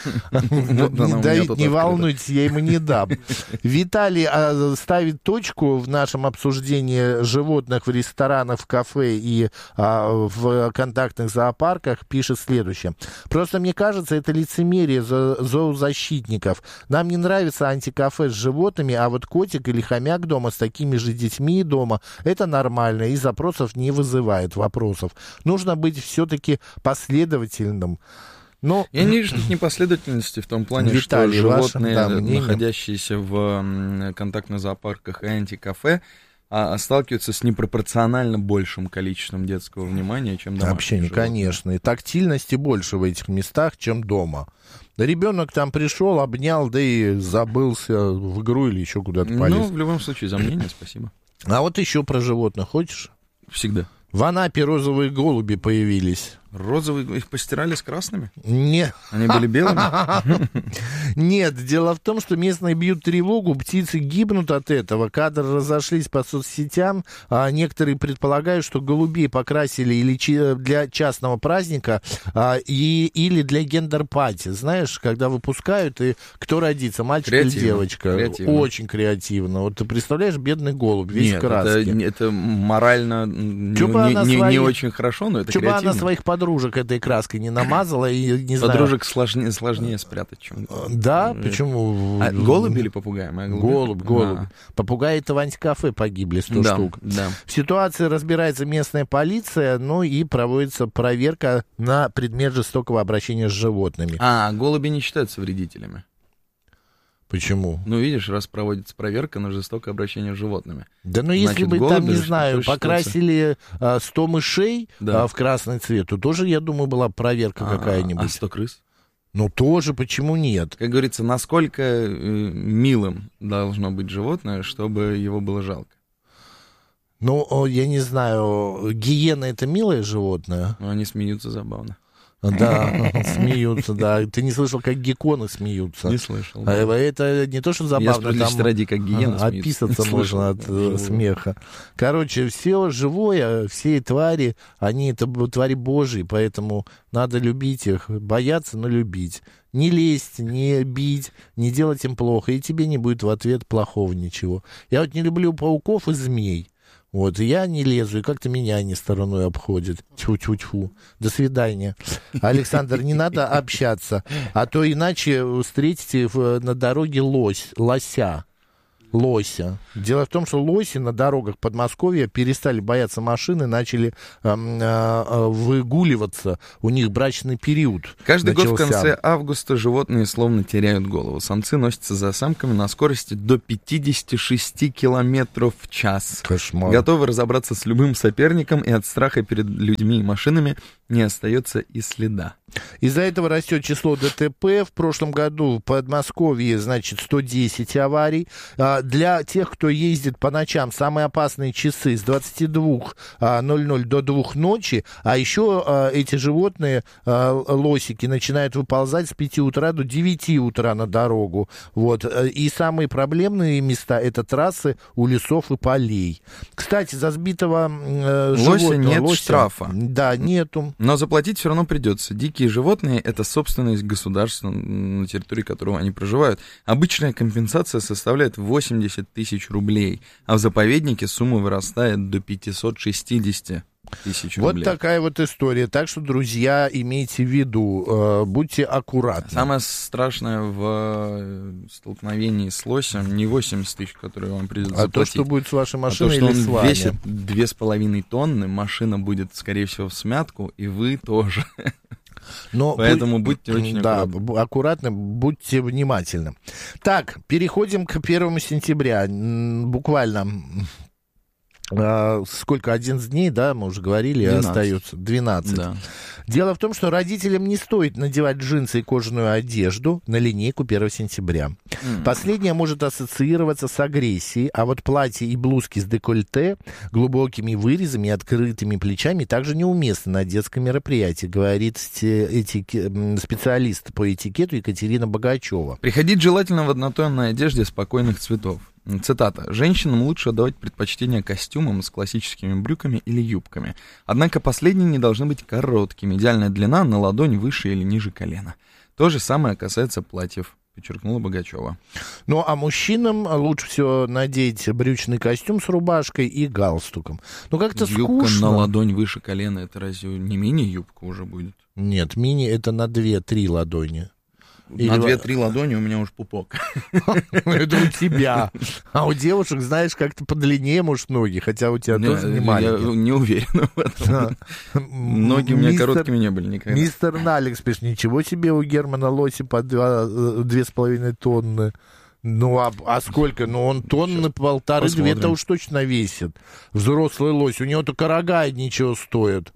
Давид, не волнуйтесь, я ему не дам. Виталий ставит точку в нашем обсуждении животных в ресторанах, в кафе и в контактных зоопарках. Пишет следующее. Просто мне кажется, это лицемерие зоозащитников. Нам не нравится антикафе с животными, а вот котик или хомяк дома с такими же детьми дома, это нормально и запросов не вызывает вопросов. Нужно быть все-таки последовательным. Но... Я не вижу непоследовательности в том плане, Виталий, что ваше, животные, да, находящиеся в контактных зоопарках и антикафе, а сталкиваются с непропорционально большим количеством детского внимания, чем домашние Вообще, животные. конечно. И тактильности больше в этих местах, чем дома. Да ребенок там пришел, обнял, да и забылся в игру или еще куда-то полез. Ну, в любом случае, за мнение спасибо. А вот еще про животных хочешь? Всегда. В Анапе розовые голуби появились. Розовые, их постирали с красными? Нет. Они были белыми? Нет, дело в том, что местные бьют тревогу, птицы гибнут от этого. Кадры разошлись по соцсетям. А некоторые предполагают, что голубей покрасили или для частного праздника, а, и, или для гендер-пати. Знаешь, когда выпускают, и кто родится, мальчик креативно, или девочка. Креативно. Очень креативно. Вот ты представляешь, бедный голубь, весь Нет, в краске. Это, это морально не, не, не, свои... не очень хорошо, но это Чё креативно. Бы она своих подружек этой краской не намазала и не знаю. Подружек сложнее, сложнее спрятать, чем... Да? Почему? А, голуби или попугаи? Моя голубь, голубь. А. Попугаи это в антикафе погибли, сто да, штук. Да. В ситуации разбирается местная полиция, ну и проводится проверка на предмет жестокого обращения с животными. А, голуби не считаются вредителями. Почему? Ну, видишь, раз проводится проверка на жестокое обращение с животными. Да, ну если бы там, не знаю, покрасили а, сто мышей да. а, в красный цвет, то тоже, я думаю, была проверка а, какая-нибудь. А сто крыс? Ну, тоже, почему нет? Как говорится, насколько э, милым должно быть животное, чтобы его было жалко? Ну, я не знаю, гиена — это милое животное? Ну, они смеются забавно. Да, смеются, да. Ты не слышал, как гекконы смеются? Не слышал. Да. Это не то, что забавно, я там ради, как гиены а, описаться можно от живое. смеха. Короче, все живое, все твари, они это твари Божьи, поэтому надо любить их, бояться, но любить. Не лезть, не бить, не делать им плохо, и тебе не будет в ответ плохого ничего. Я вот не люблю пауков и змей. Вот, и я не лезу, и как-то меня они стороной обходят. Тьфу-тьфу-тьфу. До свидания. Александр, не надо общаться, а то иначе встретите на дороге лось, лося. Лося. Дело в том, что лоси на дорогах Подмосковья перестали бояться машины, начали э, э, выгуливаться. У них брачный период Каждый начался. год в конце августа животные словно теряют голову. Самцы носятся за самками на скорости до пятьдесят шесть километров в час. Кошмар. Готовы разобраться с любым соперником, и от страха перед людьми и машинами не остается и следа. Из-за этого растет число ДТП. В прошлом году в Подмосковье, значит, сто десять аварий. Для тех, кто ездит по ночам, самые опасные часы с двадцати двух ноль-ноль до двух ночи. А еще эти животные, лосики, начинают выползать с пяти утра до девяти утра на дорогу. Вот. И самые проблемные места — это трассы у лесов и полей. Кстати, за сбитого лося животного... нет лося, штрафа. Да, нету. Но заплатить все равно придется. Дикие животные — это собственность государства, на территории которого они проживают. Обычная компенсация составляет восемьдесят тысяч рублей, а в заповеднике сумма вырастает до пятьсот шестьдесят тысяч рублей. Вот такая вот история. Так что, друзья, имейте в виду, э, будьте аккуратны. Самое страшное в столкновении с лосем не восемьдесят тысяч, которые вам придется а заплатить. А то, что будет с вашей машиной, а то, или что с он вами. весит две с половиной тонны, машина будет, скорее всего, в смятку, и вы тоже. Но Поэтому будь, будьте очень да, аккуратны. аккуратны, будьте внимательны. Так, переходим к первому сентября. Буквально... А, сколько, одиннадцать дней, да, мы уже говорили, двенадцать. Остается двенадцать. Да. Дело в том, что родителям не стоит надевать джинсы и кожаную одежду на линейку первого сентября. Mm. Последняя может ассоциироваться с агрессией, а вот платья и блузки с декольте, глубокими вырезами и открытыми плечами также неуместны на детском мероприятии, говорит этики... специалист по этикету Екатерина Богачева. Приходить желательно в однотонной одежде спокойных цветов. Цитата. «Женщинам лучше отдавать предпочтение костюмам с классическими брюками или юбками. Однако последние не должны быть короткими. Идеальная длина на ладонь выше или ниже колена. То же самое касается платьев», подчеркнула Богачева. Ну, а мужчинам лучше всего надеть брючный костюм с рубашкой и галстуком. Ну, как-то юбка скучно. на ладонь выше колена, это разве не мини-юбка уже будет? Нет, мини — это на две-три ладони. Или... На две-три ладони у меня уж пупок. Это у тебя. А у девушек, знаешь, как-то подлиннее, может, ноги, хотя у тебя тоже не маленькие. Я не уверен в этом. Ноги у меня короткими не были никогда. Мистер Наликс пишет, ничего себе, у Германа лоси по две с половиной тонны. Ну, а, а сколько? Ну, он тонны полторы-две-то уж точно весит. Взрослый лось. У него только рога ничего стоят.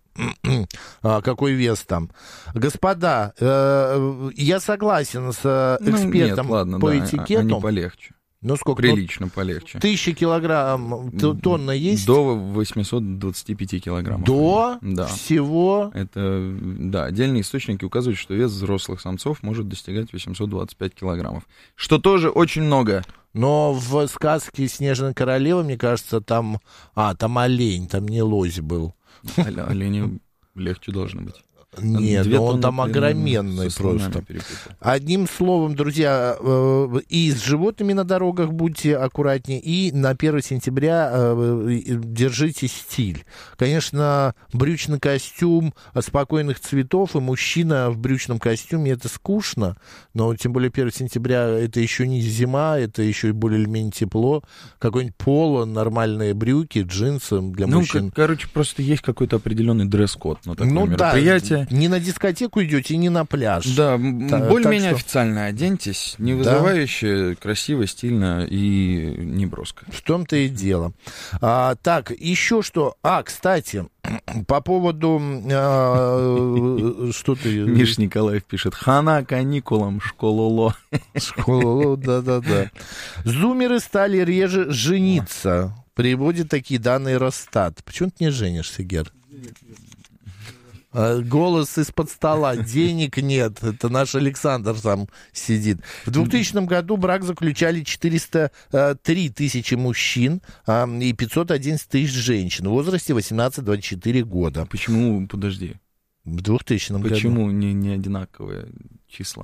А, какой вес там. Господа, э, я согласен с экспертом ну, нет, ладно, по да, этикету. Они полегче. Ну, сколько? Прилично ну, полегче. Тысяча килограмм тонна есть? До восемьсот двадцати пяти килограммов. До? Да. Всего? Это, да, отдельные источники указывают, что вес взрослых самцов может достигать восемьсот двадцать пять килограммов. Что тоже очень много. Но в сказке «Снежная королева», мне кажется, там... А, там олень, там не лось был. Олени легче должны быть. Нет, но он там огроменный просто. Одним словом, друзья, и с животными на дорогах будьте аккуратнее, и на первое сентября держите стиль. Конечно, брючный костюм спокойных цветов и мужчина в брючном костюме — это скучно, но тем более первое сентября это еще не зима, это еще и более или менее тепло. Какой-нибудь поло, нормальные брюки, джинсы для ну, мужчин. Ну, короче, просто есть какой-то определенный дресс-код на такое ну, мероприятие. Да. Не на дискотеку идете, не на пляж. Да, Та, более-менее что... официально оденьтесь, не вызывающе, да? Красиво, стильно и не броско. В том-то и дело. А, так, еще что... А, кстати, по поводу... А, что ты... Миш Николаев пишет. Хана каникулам, школоло. Школоло, да-да-да. Зумеры стали реже жениться. приводит такие данные Росстат. Почему ты не женишься, Гер? Голос из-под стола. Денег нет. Это наш Александр там сидит. В двухтысячном году брак заключали четыреста три тысячи мужчин и пятьсот одиннадцать тысяч женщин в возрасте восемнадцать-двадцать четыре года. Почему, подожди? В двухтысячном году. Почему не, не одинаковые числа?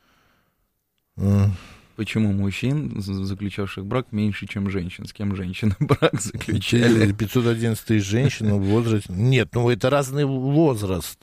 Mm. Почему мужчин, заключавших брак, меньше, чем женщин? С кем женщины брак заключали? пятьсот одиннадцать тысяч женщин в возрасте... Нет, ну это разный возраст.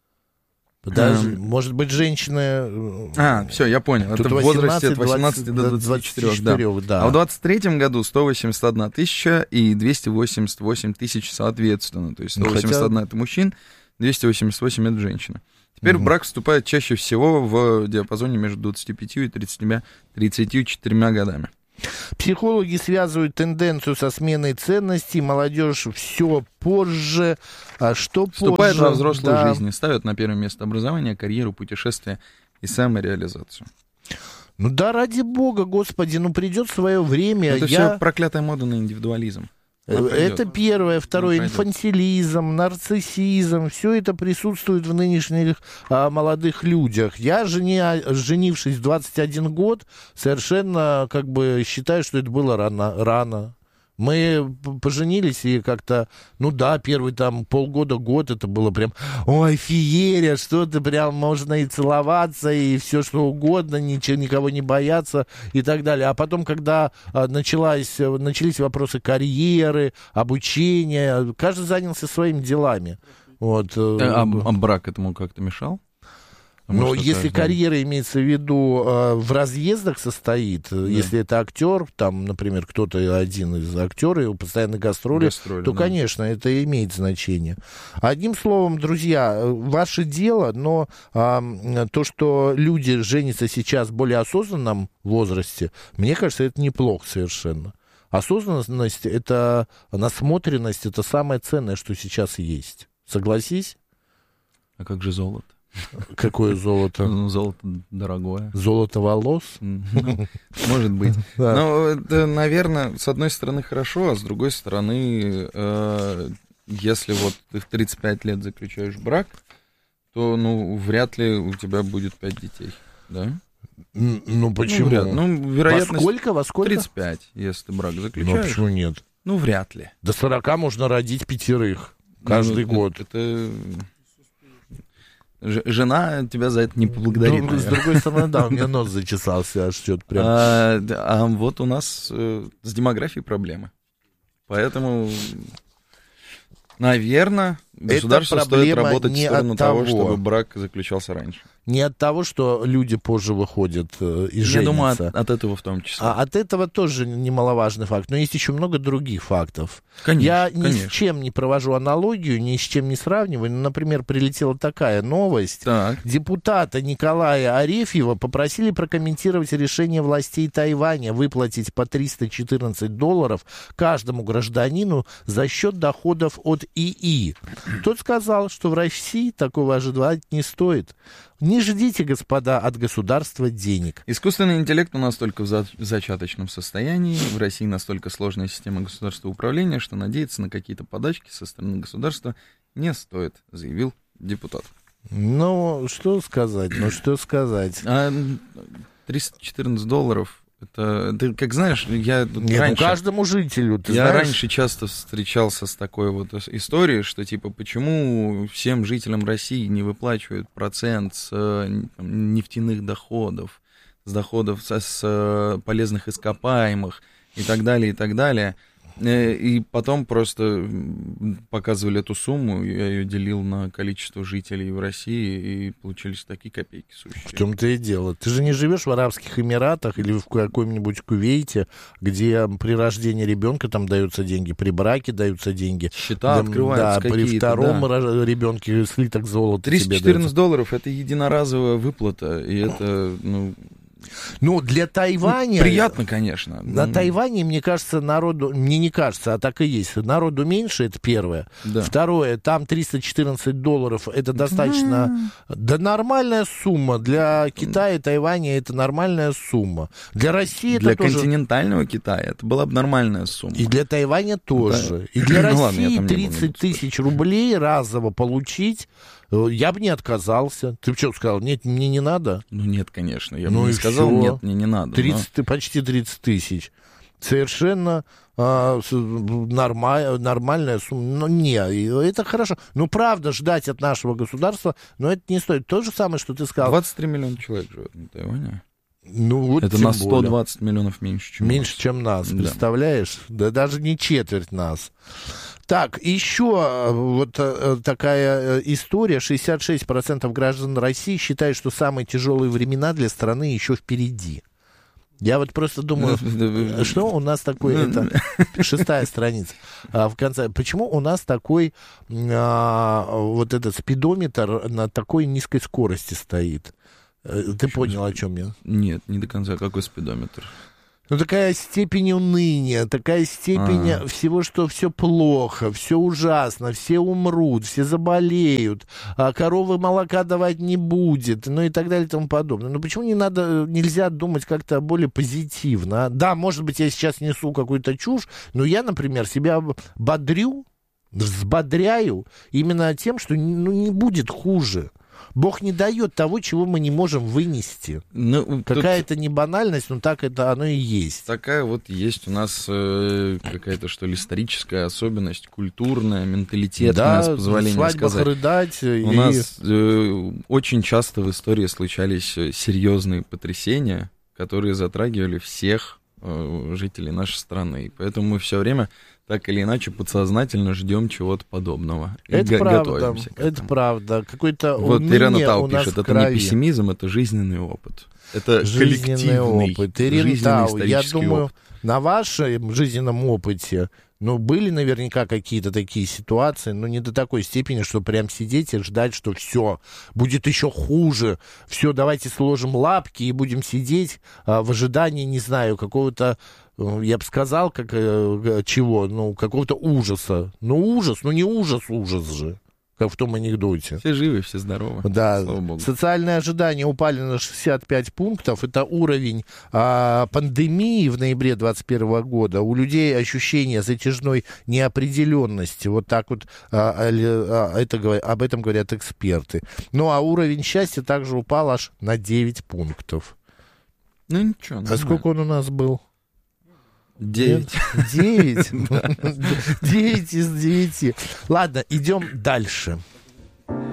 Подожди, а, может быть, женщины... А, все, я понял. Тут это в возрасте от восемнадцати до двадцати четырёх. Да. Да. А в двадцать третьем году сто восемьдесят одна тысяча и двести восемьдесят восемь тысяч соответственно. То есть сто восемьдесят одна Хотя... это мужчин, двести восемьдесят восемь это женщины. Теперь угу. брак вступает чаще всего в диапазоне между двадцатью пятью и тридцатью четырьмя годами. Психологи связывают тенденцию со сменой ценностей. Молодежь все позже. А что Вступает позже? во взрослую да. жизнь и ставят на первое место образование, карьеру, путешествия и самореализацию. Ну да, ради бога, господи, ну придет свое время. Это я... все проклятая мода на индивидуализм. Это первое. Второе, инфантилизм, нарциссизм. Все это присутствует в нынешних а, молодых людях. Я, жене, женившись в двадцать один год, совершенно как бы считаю, что это было рано. рано. Мы поженились и как-то, ну да, первый там полгода, год, это было прям, ой, феерия, что-то прям можно и целоваться, и все что угодно, ничего, никого не бояться и так далее. А потом, когда а, началась, начались вопросы карьеры, обучения, каждый занялся своими делами. Вот. А, а брак этому как-то мешал? Но если карьера имеется в виду э, в разъездах состоит, да. Если это актер, там, например, кто-то один из актеров, постоянно гастроли, гастроли то, да. конечно, это имеет значение. Одним словом, друзья, ваше дело, но э, то, что люди женятся сейчас в более осознанном возрасте, мне кажется, это неплохо совершенно. Осознанность, это насмотренность, это самое ценное, что сейчас есть. Согласись? А как же золото? Какое золото? Ну, золото дорогое. Золото волос? Ну, может быть. Да. Но это, наверное, с одной стороны хорошо, а с другой стороны, э, если вот ты в тридцать пять лет заключаешь брак, то, ну, вряд ли у тебя будет пять детей, да? Ну, почему? Ну, вряд, ну вероятность... Во сколько? Во сколько? тридцать пять, если ты брак заключаешь. Ну, почему нет? Ну, вряд ли. До сорока можно родить пятерых каждый ну, год. Это... это... Жена тебя за это не поблагодарит. Ну, с другой стороны, да, у меня нос зачесался, аж что-то прям. А, а вот у нас э, с демографией проблемы. Поэтому, наверное, государству стоит работать в сторону того, чтобы брак заключался раньше. Не от того, что люди позже выходят э, и женятся. Я думаю, от, от этого в том числе. А от этого тоже немаловажный факт. Но есть еще много других фактов. Конечно, Я ни конечно. с чем не провожу аналогию, ни с чем не сравниваю. Ну, например, прилетела такая новость. Так. Депутата Николая Арефьева попросили прокомментировать решение властей Тайваня выплатить по триста четырнадцать долларов каждому гражданину за счет доходов от ИИ. Тот сказал, что в России такого ожидать не стоит. Не ждите, господа, от государства денег. Искусственный интеллект у нас только в, за- в зачаточном состоянии. В России настолько сложная система государственного управления, что надеяться на какие-то подачки со стороны государства не стоит, заявил депутат. Ну, что сказать, ну что сказать. А триста четырнадцать долларов, это, ты как знаешь, я Нет, раньше... ну, каждому жителю, ты Я знаешь... раньше часто встречался с такой вот историей, что типа почему всем жителям России не выплачивают процент с там, нефтяных доходов, с доходов с, с полезных ископаемых и так далее, и так далее. И потом просто показывали эту сумму, я ее делил на количество жителей в России, и получились такие копейки сущие. В том-то и дело. Ты же не живешь в Арабских Эмиратах или в каком-нибудь Кувейте, где при рождении ребенка там даются деньги, при браке даются деньги. Счета да, открываются да, при втором да. ребенке слиток золота. триста четырнадцать долларов — это единоразовая выплата, и это, ну... Ну, для Тайваня... Приятно, конечно. На Тайване, мне кажется, народу... Мне не кажется, а так и есть. Народу меньше, это первое. Да. Второе, там триста четырнадцать долларов, это достаточно... Да нормальная сумма. Для Китая и Тайваня это нормальная сумма. Для России для это тоже... Для континентального Китая это была бы нормальная сумма. И для Тайваня тоже. Да. И для ну, России ладно, тридцать тысяч рублей разово получить... Я бы не отказался. Ты что сказал? Нет, мне не надо? Ну нет, конечно. Я ну бы не сказал, все. Нет, мне не надо. тридцать, но... Почти тридцать тысяч. Совершенно а, нормаль, нормальная сумма. Но не, это хорошо. Ну, правда, ждать от нашего государства, но это не стоит. То же самое, что ты сказал. двадцать три миллиона человек живет на Тайване. Ну, вот это на сто двадцать миллионов меньше, чем меньше, нас. чем нас, да. Представляешь? Да даже не четверть нас. Так, еще вот такая история. шестьдесят шесть процентов граждан России считают, что самые тяжелые времена для страны еще впереди. Я вот просто думаю, что у нас такой, это шестая страница, а в конце, почему у нас такой, а, вот этот спидометр на такой низкой скорости стоит? Ты Почему? Понял, о чем я? Нет, не до конца. Какой спидометр? Ну, такая степень уныния, такая степень А-а-а. всего, что все плохо, все ужасно, все умрут, все заболеют, а коровы молока давать не будет, ну и так далее и тому подобное. Ну, почему не надо, нельзя думать как-то более позитивно? А? Да, может быть, я сейчас несу какую-то чушь, но я, например, себя бодрю, взбодряю именно тем, что ну, не будет хуже. Бог не дает того, чего мы не можем вынести. Ну, какая-то не банальность, но так это оно и есть. Такая вот есть у нас э, какая-то, что ли, историческая особенность, культурная, менталитетная, да, с позволения сказать. Рыдать. У и... нас э, очень часто в истории случались серьезные потрясения, которые затрагивали всех э, жителей нашей страны. И поэтому мы все время... так или иначе подсознательно ждем чего-то подобного. Это правда, это правда. Какой-то вот Ирина Тау пишет, это не пессимизм, это жизненный опыт. Это жизненный опыт. Ирина Тау, я думаю, опыт. На вашем жизненном опыте, ну, были наверняка какие-то такие ситуации, но не до такой степени, что прям сидеть и ждать, что все, будет еще хуже. Все, давайте сложим лапки и будем сидеть а, в ожидании, не знаю, какого-то, я бы сказал, как, чего, ну, какого-то ужаса. Ну, ужас, ну, не ужас, ужас же, как в том анекдоте. Все живы, все здоровы. Да, социальные ожидания упали на шестьдесят пять пунктов. Это уровень а, пандемии в ноябре двадцать первого года. У людей ощущение затяжной неопределенности. Вот так вот а, а, это, об этом говорят эксперты. Ну, а уровень счастья также упал аж на девять пунктов. Ну, ничего. Нормально. А сколько он у нас был? Девять. Девять? Девять из девяти. Ладно, идем дальше.